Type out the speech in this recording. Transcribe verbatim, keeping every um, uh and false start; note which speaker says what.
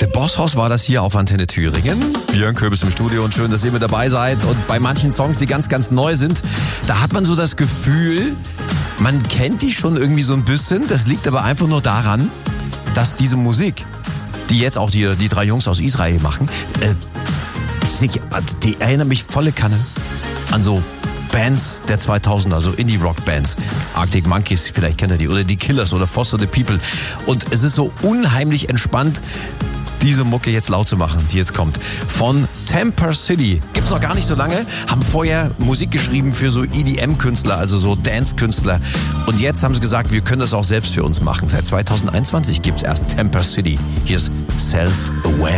Speaker 1: Bosshaus war das hier auf Antenne Thüringen. Björn Köbis im Studio und schön, dass ihr mit dabei seid. Und bei manchen Songs, die ganz, ganz neu sind, da hat man so das Gefühl, man kennt die schon irgendwie so ein bisschen. Das liegt aber einfach nur daran, dass diese Musik, die jetzt auch die, die drei Jungs aus Israel machen, äh, die erinnern mich volle Kanne an so Bands der zweitausender, so Indie-Rock-Bands. Arctic Monkeys, vielleicht kennt ihr die, oder die Killers oder Foster the People. Und es ist so unheimlich entspannt, diese Mucke jetzt laut zu machen, die jetzt kommt. Von Temper City. Gibt's noch gar nicht so lange. Haben vorher Musik geschrieben für so E D M-Künstler, also so Dance-Künstler. Und jetzt haben sie gesagt, wir können das auch selbst für uns machen. Seit zwanzig einundzwanzig gibt's erst Temper City. Hier ist Self-Aware.